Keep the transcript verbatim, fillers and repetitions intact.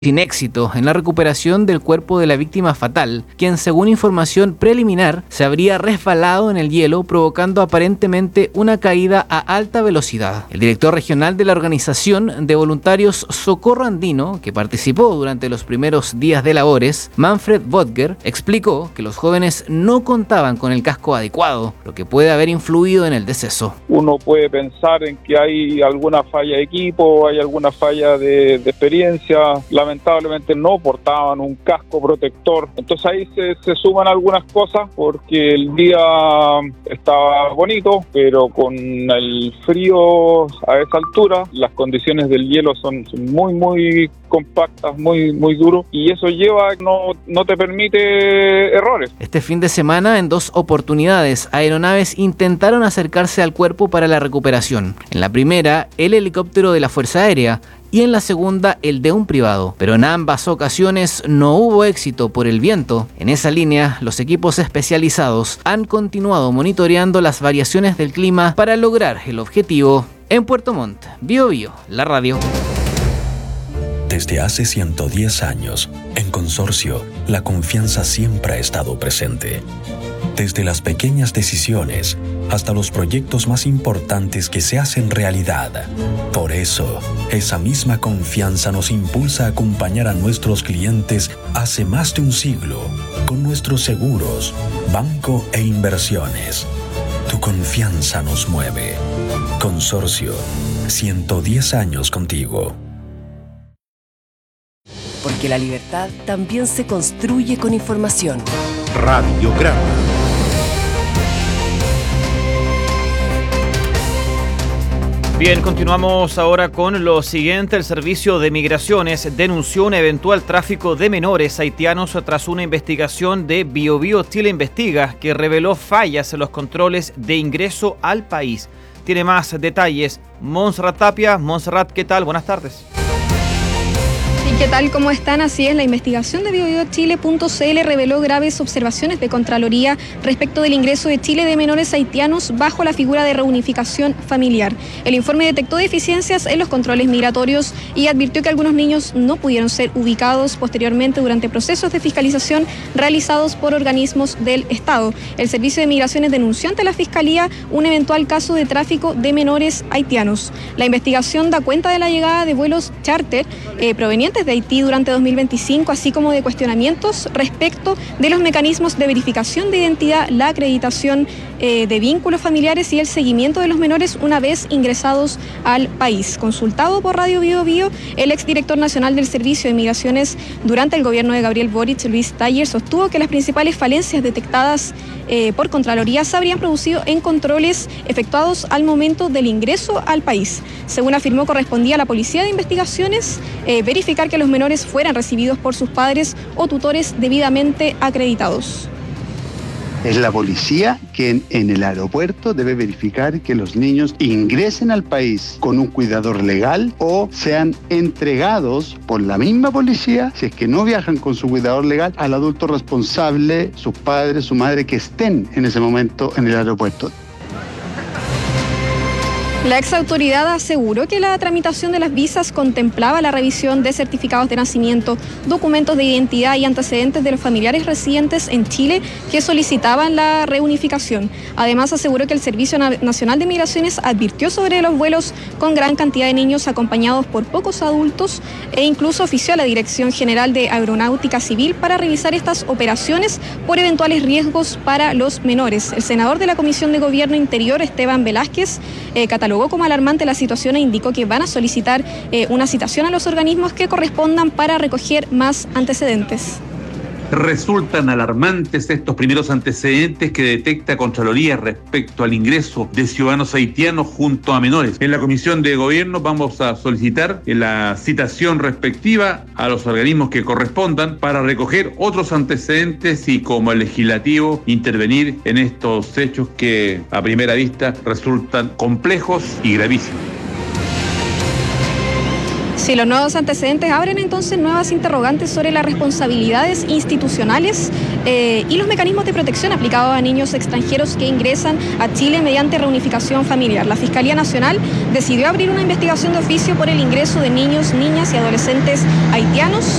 sin éxito en la recuperación del cuerpo de la víctima fatal, quien según información preliminar se habría resbalado en el hielo provocando aparentemente una caída a alta velocidad. El director regional de la organización de voluntarios Socorro Andino, que participó durante los primeros días de labores, Manfred Böttger, explicó que los jóvenes no contaban con el casco adecuado, lo que puede haber influido en el deceso. Uno puede pensar en que hay alguna falla de equipo, hay alguna falla de, de experiencia. Lamentablemente no portaban un casco protector. Entonces ahí se, se suman algunas cosas porque el día estaba bonito, pero con el frío a esa altura, las condiciones del hielo son, son muy, muy compactas, muy, muy duros, y eso lleva, no, no te permite errores. Este fin de semana, en dos oportunidades, aeronaves intentaron acercarse al cuerpo para la recuperación. En la primera, el helicóptero de la Fuerza Aérea, y en la segunda el de un privado. Pero en ambas ocasiones no hubo éxito por el viento. En esa línea, los equipos especializados han continuado monitoreando las variaciones del clima para lograr el objetivo. En Puerto Montt, Bio Bio, la radio. Desde hace ciento diez años, en Consorcio, la confianza siempre ha estado presente. Desde las pequeñas decisiones hasta los proyectos más importantes que se hacen realidad. Por eso, esa misma confianza nos impulsa a acompañar a nuestros clientes hace más de un siglo con nuestros seguros, banco e inversiones. Tu confianza nos mueve. Consorcio, ciento diez años contigo. Porque la libertad también se construye con información. Radiograma. Bien, continuamos ahora con lo siguiente. El Servicio de Migraciones denunció un eventual tráfico de menores haitianos tras una investigación de Bio Bio Chile Investiga que reveló fallas en los controles de ingreso al país. Tiene más detalles Montserrat Tapia. Montserrat, ¿qué tal? Buenas tardes. ¿Qué tal? ¿Cómo están? Así es, la investigación de bio bio chile punto c l reveló graves observaciones de Contraloría respecto del ingreso de Chile de menores haitianos bajo la figura de reunificación familiar. El informe detectó deficiencias en los controles migratorios y advirtió que algunos niños no pudieron ser ubicados posteriormente durante procesos de fiscalización realizados por organismos del Estado. El Servicio de Migraciones denunció ante la Fiscalía un eventual caso de tráfico de menores haitianos. La investigación da cuenta de la llegada de vuelos charter eh, provenientes de Haití durante dos mil veinticinco, así como de cuestionamientos respecto de los mecanismos de verificación de identidad, la acreditación eh, de vínculos familiares y el seguimiento de los menores una vez ingresados al país. Consultado por Radio Bio Bio, el exdirector nacional del Servicio de Migraciones durante el gobierno de Gabriel Boric, Luis Taller, sostuvo que las principales falencias detectadas eh, por Contraloría se habrían producido en controles efectuados al momento del ingreso al país. Según afirmó, correspondía a la Policía de Investigaciones eh, verificar que los menores fueran recibidos por sus padres o tutores debidamente acreditados. Es la policía quien en el aeropuerto debe verificar que los niños ingresen al país con un cuidador legal o sean entregados por la misma policía, si es que no viajan con su cuidador legal, al adulto responsable, sus padres, su madre, que estén en ese momento en el aeropuerto. La exautoridad aseguró que la tramitación de las visas contemplaba la revisión de certificados de nacimiento, documentos de identidad y antecedentes de los familiares residentes en Chile que solicitaban la reunificación. Además, aseguró que el Servicio Nacional de Migraciones advirtió sobre los vuelos con gran cantidad de niños acompañados por pocos adultos e incluso ofició a la Dirección General de Aeronáutica Civil para revisar estas operaciones por eventuales riesgos para los menores. El senador de la Comisión de Gobierno Interior, Esteban Velázquez, eh, catalogó como alarmante la situación e indicó que van a solicitar eh, una citación a los organismos que correspondan para recoger más antecedentes. Resultan alarmantes estos primeros antecedentes que detecta Contraloría respecto al ingreso de ciudadanos haitianos junto a menores. En la Comisión de Gobierno vamos a solicitar la citación respectiva a los organismos que correspondan para recoger otros antecedentes y, como el legislativo, intervenir en estos hechos que a primera vista resultan complejos y gravísimos. Sí, los nuevos antecedentes abren entonces nuevas interrogantes sobre las responsabilidades institucionales eh, y los mecanismos de protección aplicados a niños extranjeros que ingresan a Chile mediante reunificación familiar. La Fiscalía Nacional decidió abrir una investigación de oficio por el ingreso de niños, niñas y adolescentes haitianos